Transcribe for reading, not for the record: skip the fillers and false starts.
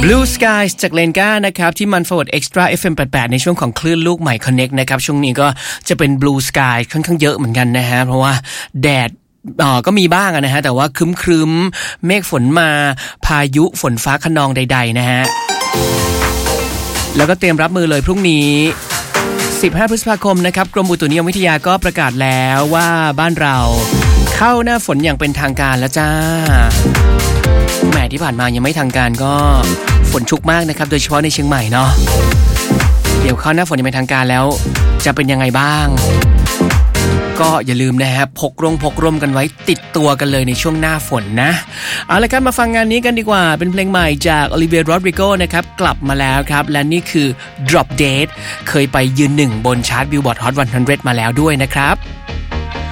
Blue Skies จากเลนก้านะครับที่มัน Forward Extra FM 88ในช่วงของคลื่นลูกใหม่ Connect นะครับช่วงนี้ก็จะเป็น Blue Sky ค่อนข้างเยอะเหมือนกันนะฮะเพราะว่าแดดก็มีบ้างนะฮะแต่ว่าครึ้มๆเมฆฝนมาพายุฝนฟ้าคะนองใดๆนะฮะแล้วก็เตรียมรับมือเลยพรุ่งนี้15พฤษภาคมนะครับกรมอุตุนิยมวิทยาก็ประกาศแล้วว่าบ้านเราเข้าหน้าฝนอย่างเป็นทางการแล้วจ้าแหมที่ผ่านมายังไม่ทางการก็ฝนชุกมากนะครับโดยเฉพาะในเชียงใหม่เนาะเดี๋ยวเข้าหน้าฝนอย่างเป็นทางการแล้วจะเป็นยังไงบ้างก็อย่าลืมนะฮะพกร่มกันไว้ติดตัวกันเลยในช่วงหน้าฝนนะเอาละครับมาฟังงานนี้กันดีกว่าเป็นเพลงใหม่จากโอลิเวีย โรดริโกนะครับกลับมาแล้วครับและนี่คือ Drop Dead เคยไปยืน1บนชาร์ต Billboard Hot 100 มาแล้วด้วยนะครับ